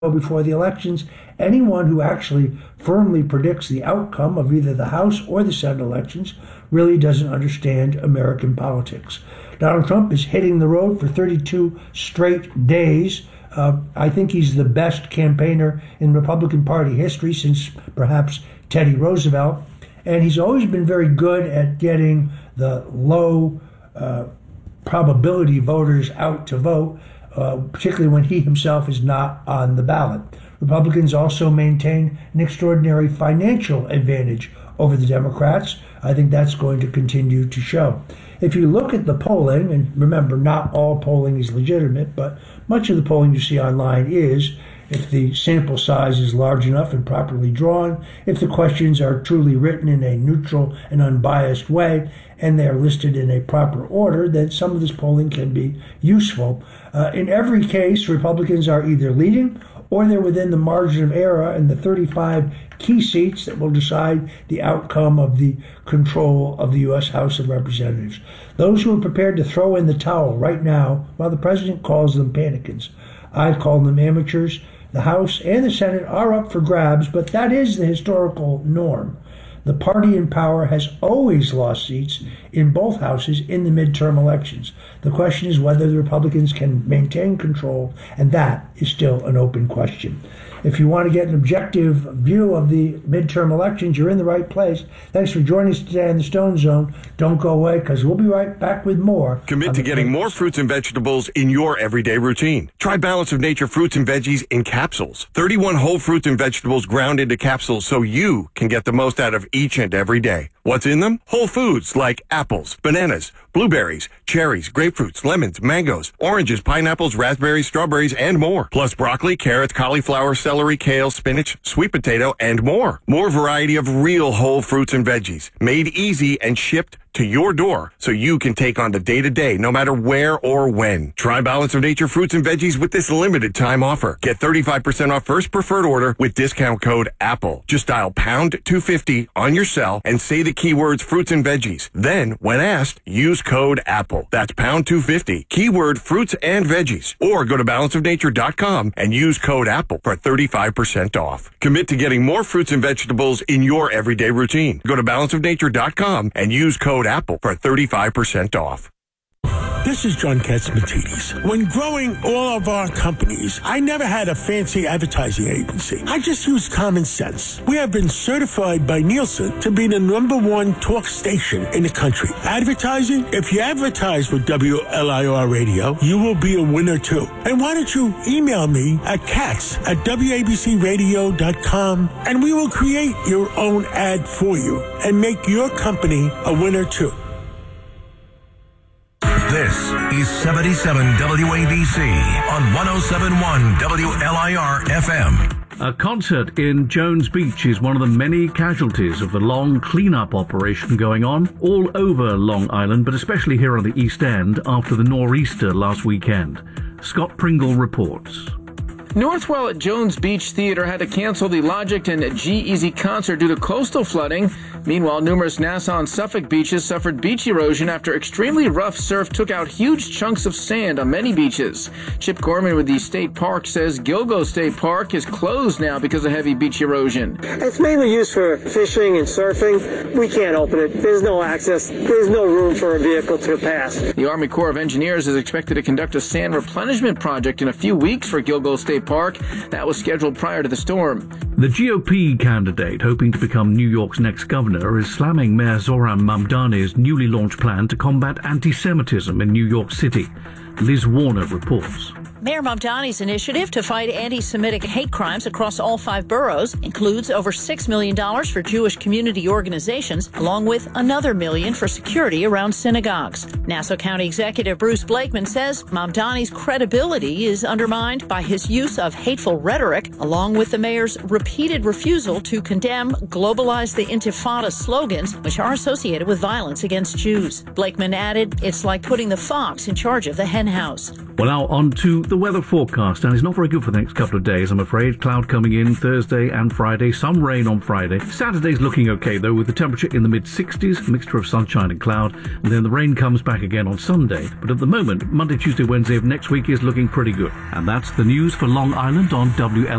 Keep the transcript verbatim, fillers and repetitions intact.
before the elections. Anyone who actually firmly predicts the outcome of either the House or the Senate elections really doesn't understand American politics. Donald Trump is hitting the road for thirty-two straight days. Uh, I think he's the best campaigner in Republican Party history since perhaps Teddy Roosevelt. And he's always been very good at getting the low uh, probability voters out to vote, uh, particularly when he himself is not on the ballot. Republicans also maintain an extraordinary financial advantage over the Democrats. I think that's going to continue to show. If you look at the polling, and remember, not all polling is legitimate, but much of the polling you see online is, if the sample size is large enough and properly drawn, if the questions are truly written in a neutral and unbiased way, and they are listed in a proper order, then some of this polling can be useful. Uh, in every case, Republicans are either leading or they're within the margin of error in the thirty-five key seats that will decide the outcome of the control of the U S House of Representatives. Those who are prepared to throw in the towel right now, while the president calls them panicans, I call them amateurs. The House and the Senate are up for grabs, but that is the historical norm. The party in power has always lost seats in both houses in the midterm elections. The question is whether the Republicans can maintain control, and that is still an open question. If you want to get an objective view of the midterm elections, you're in the right place. Thanks for joining us today in the Stone Zone. Don't go away, because we'll be right back with more. Commit to getting more fruits and vegetables in your everyday routine. Try Balance of Nature fruits and veggies in capsules. thirty-one whole fruits and vegetables ground into capsules so you can get the most out of each and every day. What's in them? Whole foods like apples, bananas, blueberries, cherries, grapefruits, lemons, mangoes, oranges, pineapples, raspberries, strawberries, and more. Plus broccoli, carrots, cauliflower, celery, kale, spinach, sweet potato, and more. More variety of real whole fruits and veggies, made easy and shipped to your door so you can take on the day-to-day no matter where or when. Try Balance of Nature fruits and veggies with this limited time offer. Get thirty-five percent off first preferred order with discount code APPLE. Just dial pound two fifty on your cell and say the keywords fruits and veggies. Then, when asked, use code APPLE. That's pound two fifty, keyword fruits and veggies. Or go to balance of nature dot com and use code APPLE for thirty-five percent off. Commit to getting more fruits and vegetables in your everyday routine. Go to balance of nature dot com and use code APPLE for thirty-five percent off. This is John Catsimatidis. When growing all of our companies, I never had a fancy advertising agency. I just used common sense. We have been certified by Nielsen to be the number one talk station in the country. Advertising? If you advertise with W L I R Radio, you will be a winner too. And why don't you email me at cats at W A B C radio dot com and we will create your own ad for you and make your company a winner too. This is seventy-seven W A B C on one oh seven point one W L I R F M. A concert in Jones Beach is one of the many casualties of the long clean-up operation going on all over Long Island, but especially here on the East End after the nor'easter last weekend. Scott Pringle reports. Northwell at Jones Beach Theater had to cancel the Logic and G-Eazy concert due to coastal flooding. Meanwhile, numerous Nassau and Suffolk beaches suffered beach erosion after extremely rough surf took out huge chunks of sand on many beaches. Chip Gorman with the state park says Gilgo State Park is closed now because of heavy beach erosion. It's mainly used for fishing and surfing. We can't open it. There's no access. There's no room for a vehicle to pass. The Army Corps of Engineers is expected to conduct a sand replenishment project in a few weeks for Gilgo State Park. That was scheduled prior to the storm. The G O P candidate hoping to become New York's next governor is slamming Mayor Zohran Mamdani's newly launched plan to combat anti-Semitism in New York City. Liz Warner reports. Mayor Mamdani's initiative to fight anti-Semitic hate crimes across all five boroughs includes over six million dollars for Jewish community organizations, along with another million for security around synagogues. Nassau County Executive Bruce Blakeman says Mamdani's credibility is undermined by his use of hateful rhetoric, along with the mayor's repeated refusal to condemn globalize the Intifada slogans, which are associated with violence against Jews. Blakeman added, it's like putting the fox in charge of the hen house. Well, now on to the weather forecast, and it's not very good for the next couple of days, I'm afraid. Cloud coming in Thursday and Friday, some rain on Friday. Saturday's looking okay, though, with the temperature in the mid-sixties, a mixture of sunshine and cloud, and then the rain comes back again on Sunday. But at the moment, Monday, Tuesday, Wednesday of next week is looking pretty good. And that's the news for Long Island on W L.